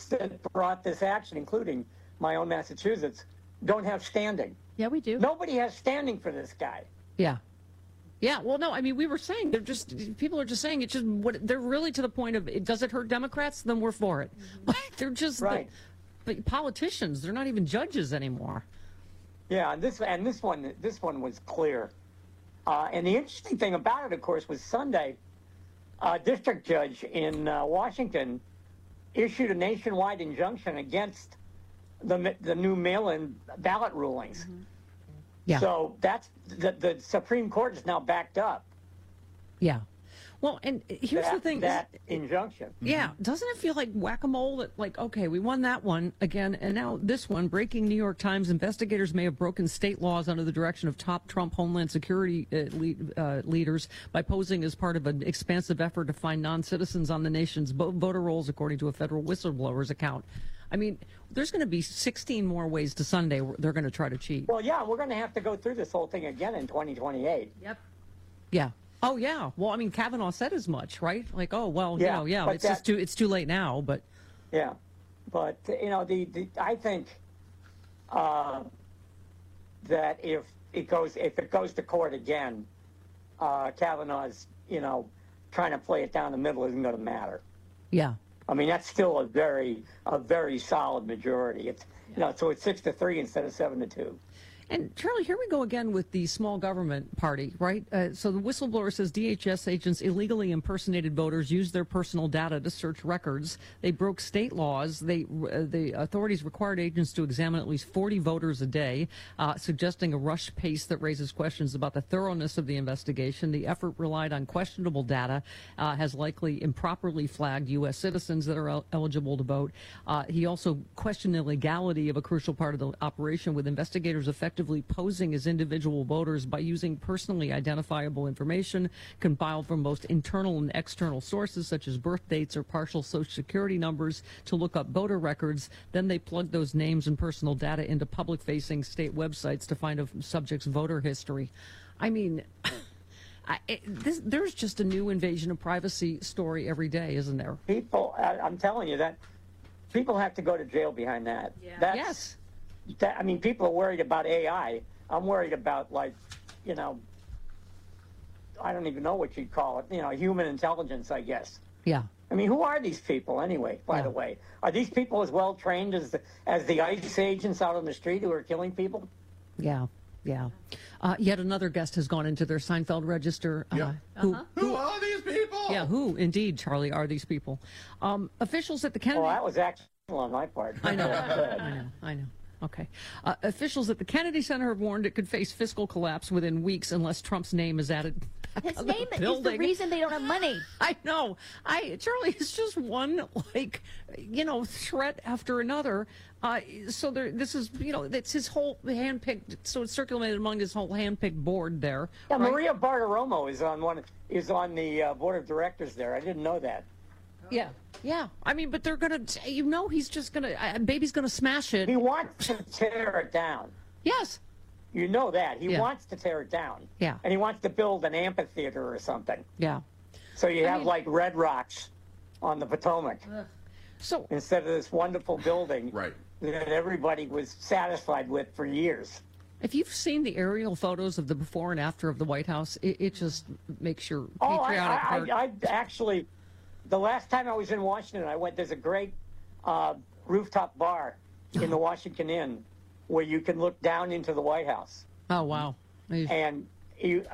that brought this action, including my own Massachusetts, don't have standing. Yeah, we do. Nobody has standing for this guy. Yeah. Yeah, well, no, I mean, we were saying, people are just saying it's just, they're really to the point of, does it hurt Democrats? Then we're for it. They're just, right. But politicians, they're not even judges anymore. Yeah, and this one was clear. And the interesting thing about it, of course, was Sunday, a district judge in Washington issued a nationwide injunction against the new mail-in ballot rulings. Mm-hmm. Yeah. So that's the Supreme Court is now backed up. Yeah. Well, and here's the thing. That injunction. Yeah. Doesn't it feel like whack-a-mole that, like, okay, we won that one again, and now this one, breaking New York Times, investigators may have broken state laws under the direction of top Trump Homeland Security leaders by posing as part of an expansive effort to find non-citizens on the nation's voter rolls, according to a federal whistleblower's account. I mean, there's going to be 16 more ways to Sunday they're going to try to cheat. Well, yeah, we're going to have to go through this whole thing again in 2028. Yep. Yeah. Oh, yeah. Well, I mean, Kavanaugh said as much, right? Like, oh, well, yeah, it's too late now, but. Yeah. But, I think that if it goes to court again, Kavanaugh's, trying to play it down the middle isn't going to matter. Yeah. I mean, that's still a very solid majority. It's so it's 6-3 instead of 7-2. And Charlie, here we go again with the small government party, right? So the whistleblower says DHS agents illegally impersonated voters, used their personal data to search records. They broke state laws. The authorities required agents to examine at least 40 voters a day, suggesting a rush pace that raises questions about the thoroughness of the investigation. The effort relied on questionable data, has likely improperly flagged U.S. citizens that are eligible to vote. He also questioned the legality of a crucial part of the operation, with investigators effectively posing as individual voters by using personally identifiable information compiled from both internal and external sources, such as birth dates or partial Social Security numbers, to look up voter records. Then they plug those names and personal data into public-facing state websites to find a subject's voter history. I mean, there's just a new invasion of privacy story every day, isn't there? People, I'm telling you that people have to go to jail behind that. Yeah. Yes. I mean, people are worried about AI. I'm worried about, I don't even know what you'd call it, human intelligence, I guess. Yeah. I mean, who are these people anyway, by the way? Are these people as well trained as the ICE agents out on the street who are killing people? Yeah. Yeah. Yet another guest has gone into their Seinfeld register. Who are these people? Yeah, who indeed, Charlie, are these people? Officials at the Kennedy... Well, that was actually on my part. I know. Okay. Officials at the Kennedy Center have warned it could face fiscal collapse within weeks unless Trump's name is added. His name is the reason they don't have money. I know. Charlie, it's just one, threat after another. So this is, it's his whole handpicked, so it's circulated among his whole handpicked board there. Yeah, right? Maria Bartiromo is on the board of directors there. I didn't know that. Yeah. I mean, but they're going to, he's just going to, baby's going to smash it. He wants to tear it down. Yes. You know that. He wants to tear it down. Yeah. And he wants to build an amphitheater or something. Yeah. So you have like Red Rocks on the Potomac. So instead of this wonderful building right. that everybody was satisfied with for years. If you've seen the aerial photos of the before and after of the White House, it just makes your patriotic heart. I actually... The last time I was in Washington, there's a great rooftop bar in the Washington Inn where you can look down into the White House. Oh, wow. And, it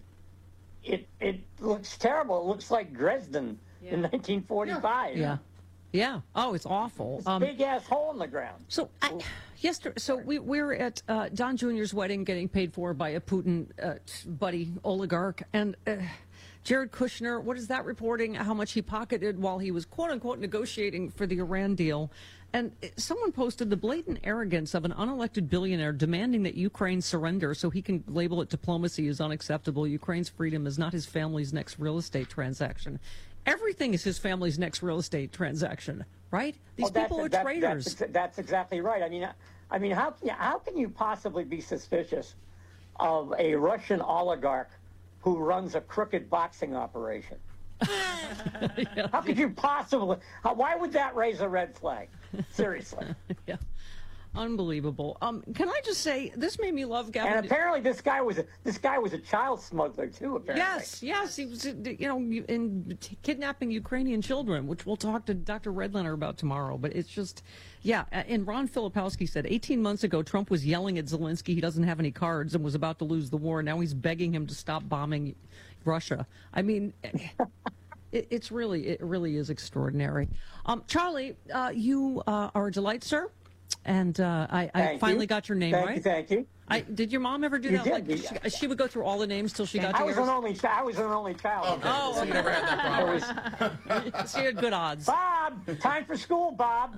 looks terrible. It looks like Dresden in 1945. Yeah. Oh, it's awful. It's a big-ass hole in the ground. So, yesterday, we're at Don Jr.'s wedding getting paid for by a Putin buddy oligarch, and... Jared Kushner, what is that reporting? How much he pocketed while he was, quote unquote, negotiating for the Iran deal. And someone posted the blatant arrogance of an unelected billionaire demanding that Ukraine surrender so he can label it diplomacy as unacceptable. Ukraine's freedom is not his family's next real estate transaction. Everything is his family's next real estate transaction, right? These people are traitors. That's exactly right. I mean, how can you possibly be suspicious of a Russian oligarch who runs a crooked boxing operation? Yeah. How could you possibly? Why would that raise a red flag? Seriously. Yeah. Unbelievable. Can I just say, this made me love Gavin. And apparently, this guy was a child smuggler too. Apparently. Yes, he was, in kidnapping Ukrainian children, which we'll talk to Dr. Redlener about tomorrow. But it's just, yeah. And Ron Filipowski said 18 months ago, Trump was yelling at Zelensky he doesn't have any cards and was about to lose the war. Now he's begging him to stop bombing Russia. I mean. It really is extraordinary. Charlie, you are a delight, sir. And I finally got your name right. Thank you. Did your mom ever do that? Like she would go through all the names till she got to yours? I was an only child. Okay. Oh, so you never had that problem. So you had good odds. Bob, time for school, Bob.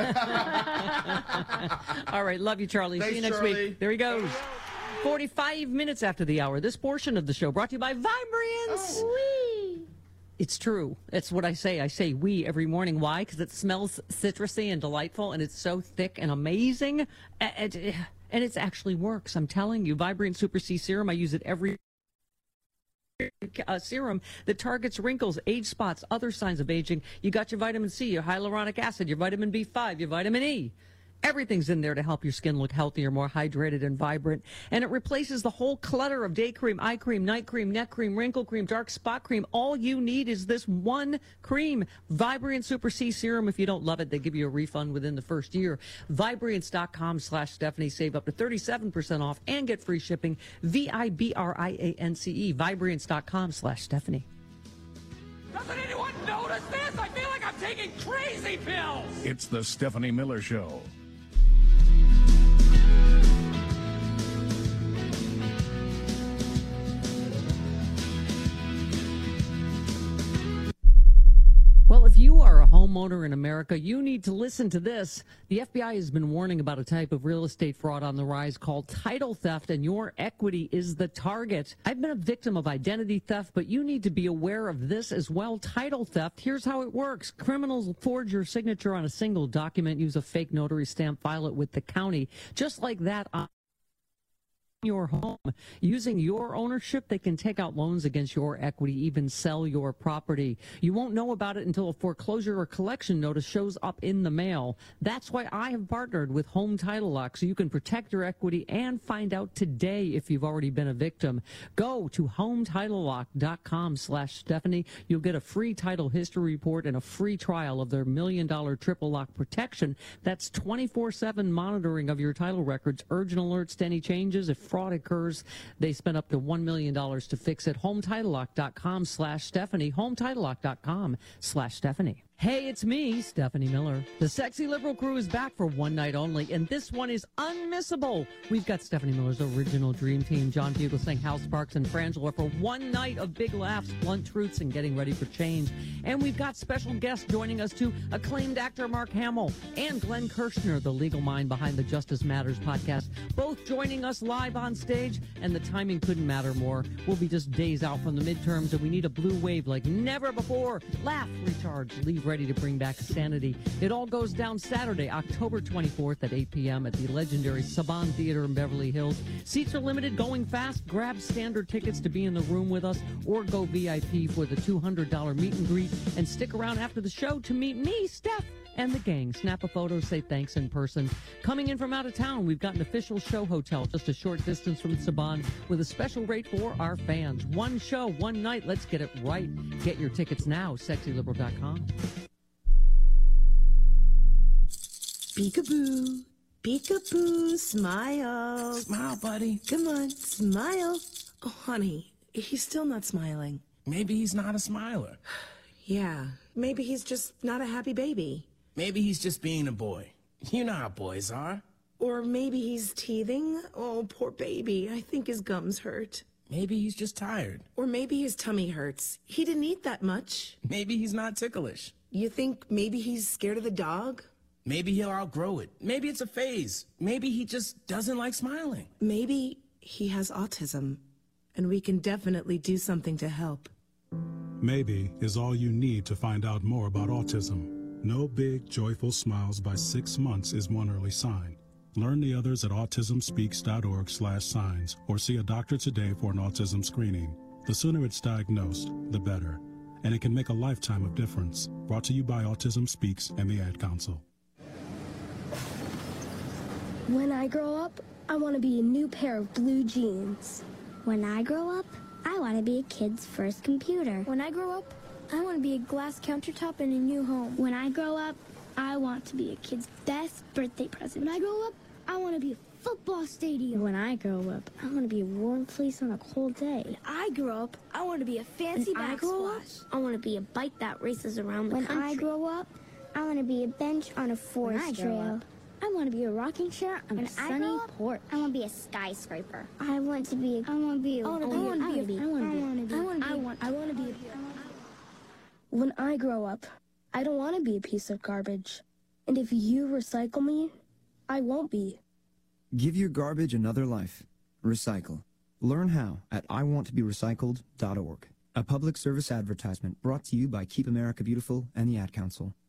All right, love you, Charlie. Thanks, see you next Charlie. week. There he goes. 45 minutes after the hour. This portion of the show brought to you by Vibrance. It's true. That's what I say. I say we every morning. Why? Because it smells citrusy and delightful, and it's so thick and amazing. And it actually works. I'm telling you. Vibrant Super C Serum. I use it every serum that targets wrinkles, age spots, other signs of aging. You got your vitamin C, your hyaluronic acid, your vitamin B5, your vitamin E. Everything's in there to help your skin look healthier, more hydrated, and vibrant. And it replaces the whole clutter of day cream, eye cream, night cream, neck cream, wrinkle cream, dark spot cream. All you need is this one cream. Vibrant Super C Serum. If you don't love it, they give you a refund within the first year. Vibrance.com/Stephanie. Save up to 37% off and get free shipping. VIBRIANCE. Vibrance.com/Stephanie. Doesn't anyone notice this? I feel like I'm taking crazy pills. It's the Stephanie Miller Show. Well, if you are a homeowner in America, you need to listen to this. The FBI has been warning about a type of real estate fraud on the rise called title theft, and your equity is the target. I've been a victim of identity theft, but you need to be aware of this as well. Title theft, here's how it works. Criminals forge your signature on a single document, use a fake notary stamp, file it with the county. Just like that, your home. Using your ownership, they can take out loans against your equity, even sell your property. You won't know about it until a foreclosure or collection notice shows up in the mail. That's why I have partnered with Home Title Lock, so you can protect your equity and find out today if you've already been a victim. Go to HometitleLock.com/Stephanie. You'll get a free title history report and a free trial of their $1 million triple lock protection. That's 24/7 monitoring of your title records, urgent alerts to any changes. If fraud occurs, they spend up to $1 million to fix it. HometitleLock.com/Stephanie. HometitleLock.com/Stephanie. Hey, it's me, Stephanie Miller. The Sexy Liberal crew is back for one night only, and this one is unmissable. We've got Stephanie Miller's original dream team, John Fugelsang, Hal Sparks, and Frangela for one night of big laughs, blunt truths, and getting ready for change. And we've got special guests joining us too, acclaimed actor Mark Hamill and Glenn Kirshner, the legal mind behind the Justice Matters podcast, both joining us live on stage, and the timing couldn't matter more. We'll be just days out from the midterms, and we need a blue wave like never before. Laugh, recharge, leave ready to bring back sanity. It all goes down Saturday, October 24th at 8 p.m. at the legendary Saban Theater in Beverly Hills. Seats are limited, going fast. Grab standard tickets to be in the room with us, or go VIP for the $200 meet and greet, and stick around after the show to meet me, Steph, and the gang. Snap a photo, say thanks in person. Coming in from out of town, we've got an official show hotel just a short distance from Saban with a special rate for our fans. One show, one night. Let's get it right. Get your tickets now, sexyliberal.com. Peekaboo, peekaboo, smile. Smile, buddy. Come on, smile. Oh, honey, he's still not smiling. Maybe he's not a smiler. Yeah, maybe he's just not a happy baby. Maybe he's just being a boy. You know how boys are. Or maybe he's teething. Oh, poor baby. I think his gums hurt. Maybe he's just tired. Or maybe his tummy hurts. He didn't eat that much. Maybe he's not ticklish. You think maybe he's scared of the dog? Maybe he'll outgrow it. Maybe it's a phase. Maybe he just doesn't like smiling. Maybe he has autism, and we can definitely do something to help. Maybe is all you need to find out more about autism. No big, joyful smiles by 6 months is one early sign. Learn the others at autismspeaks.org/signs or see a doctor today for an autism screening. The sooner it's diagnosed, the better. and it can make a lifetime of difference. Brought to you by Autism Speaks and the Ad Council. When I grow up, I want to be a new pair of blue jeans. When I grow up, I want to be a kid's first computer. When I grow up, I want to be a glass countertop in a new home. When I grow up, I want to be a kid's best birthday present. When I grow up, I want to be a football stadium. When I grow up, I want to be a warm place on a cold day. When I grow up, I want to be a fancy When I grow up, I want to be a bike that races around the when country. I grow up, I want to be a bench on a forest trail. I want to be a rocking chair on a sunny porch. I want to be a skyscraper. I want to be When I grow up, I don't want to be a piece of garbage. And if you recycle me, I won't be. Give your garbage another life. Recycle. Learn how at iwanttoberecycled.org. A public service advertisement brought to you by Keep America Beautiful and the Ad Council.